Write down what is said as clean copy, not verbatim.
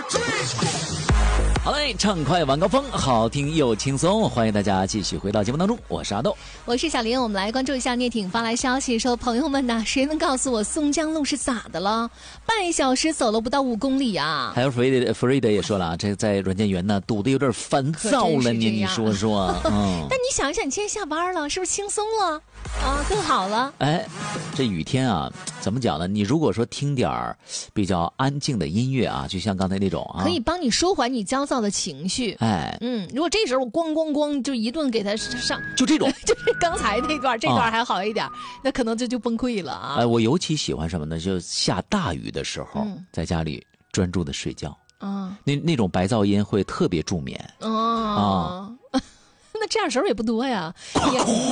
好嘞，畅快晚高峰，好听又轻松，欢迎大家继续回到节目当中，我是阿豆， 我是小林。我们来关注一下聂挺发来消息说，朋友们呐，谁能告诉我松江路是咋的了？半小时走了不到5公里啊！ 还有弗瑞德也说了啊，这在软件园呢堵得有点烦躁了，你说说。 但你想一想，你今天下班了，是不是轻松了啊？更好了。 哎，这雨天啊，怎么讲呢？你如果说听点比较安静的音乐啊，就像刚才那种啊， 可以帮你舒缓你焦躁的情绪。 哎， 如果这时候我咣就一顿给他上， 就这种， 就是刚才那段，这段还好一点，那可能这就崩溃了啊。 我尤其喜欢什么呢？就下大雨的时候，在家里专注的睡觉啊，那种白噪音会特别助眠那这样时候也不多呀。